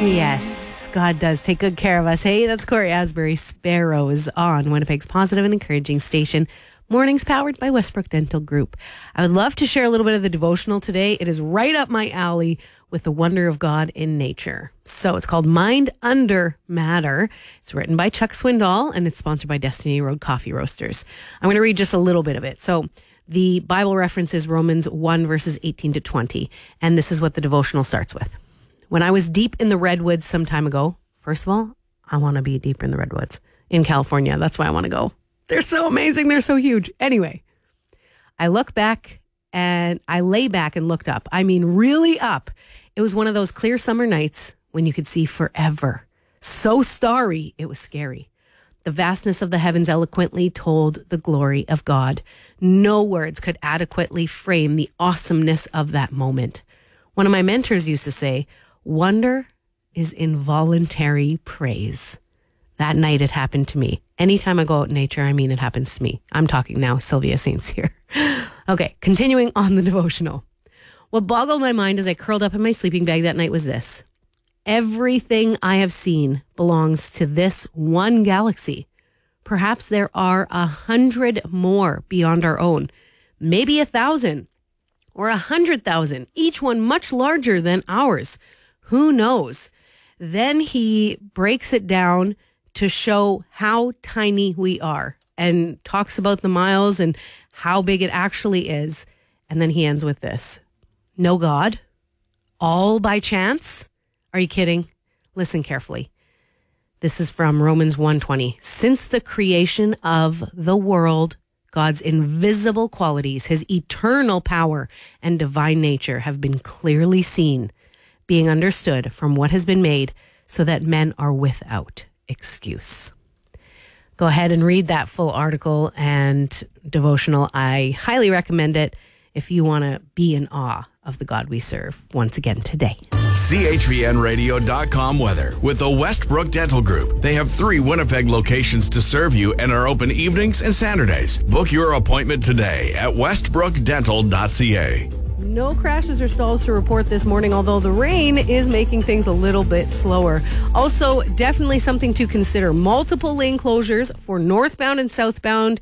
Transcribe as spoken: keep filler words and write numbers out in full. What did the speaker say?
Yes, God does take good care of us. Hey, that's Corey Asbury. Sparrows on Winnipeg's positive and encouraging station. Mornings powered by Westbrook Dental Group. I would love to share a little bit of the devotional today. It is right up my alley with the wonder of God in nature. So it's called Mind Under Matter. It's written by Chuck Swindoll and it's sponsored by Destiny Road Coffee Roasters. I'm going to read just a little bit of it. So the Bible reference is Romans one verses eighteen to twenty. And this is what the devotional starts with. When I was deep in the redwoods some time ago, first of all, I want to be deeper in the redwoods in California. That's why I want to go. They're so amazing. They're so huge. Anyway, I look back and I lay back and looked up. I mean, really up. It was one of those clear summer nights when you could see forever. So starry, it was scary. The vastness of the heavens eloquently told the glory of God. No words could adequately frame the awesomeness of that moment. One of my mentors used to say, wonder is involuntary praise. That night it happened to me. Anytime I go out in nature, I mean, it happens to me. I'm talking now, Sylvia Saints here. Okay, continuing on the devotional. What boggled my mind as I curled up in my sleeping bag that night was this. Everything I have seen belongs to this one galaxy. Perhaps there are a hundred more beyond our own, maybe a thousand or a hundred thousand, each one much larger than ours. Who knows? Then he breaks it down to show how tiny we are and talks about the miles and how big it actually is. And then he ends with this. No God? All by chance? Are you kidding? Listen carefully. This is from Romans one twenty. Since the creation of the world, God's invisible qualities, his eternal power and divine nature have been clearly seen, being understood from what has been made, so that men are without excuse. Go ahead and read that full article and devotional. I highly recommend it if you want to be in awe of the God we serve once again today. C H V N radio dot com weather with the Westbrook Dental Group. They have three Winnipeg locations to serve you and are open evenings and Saturdays. Book your appointment today at westbrook dental dot c a. No crashes or stalls to report this morning, although the rain is making things a little bit slower. Also, definitely something to consider. Multiple lane closures for northbound and southbound